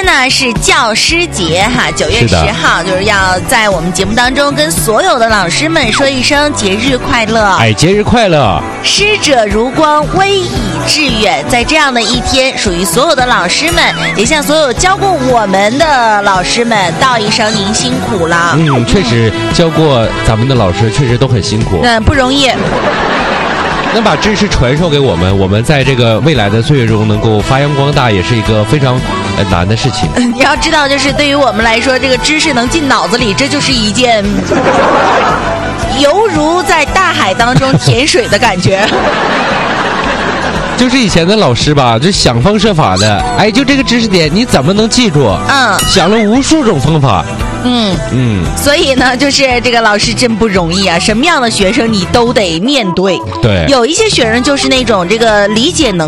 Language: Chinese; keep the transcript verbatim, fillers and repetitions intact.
呢是教师节哈，九月十号，就是要在我们节目当中跟所有的老师们说一声节日快乐。 哎，节日快乐！ 师者如光，威以致远。在这样的一天，属于所有的老师们，也向所有教过我们的老师们道一声您辛苦了。 嗯，确实教过咱们的老师确实都很辛苦， 嗯，不容易。 能把知识传授给我们，我们在这个未来的岁月中能够发扬光大，也是一个非常呃难的事情。 你要知道，就是对于我们来说，这个知识能进脑子里，这就是一件犹如在大海当中潜水的感觉。 就是以前的老师吧，就想方设法的，哎，就这个知识点你怎么能记住？ 嗯， 想了无数种方法。 嗯嗯，所以呢，就是这个老师真不容易啊，什么样的学生你都得面对。 对， 有一些学生就是那种这个理解能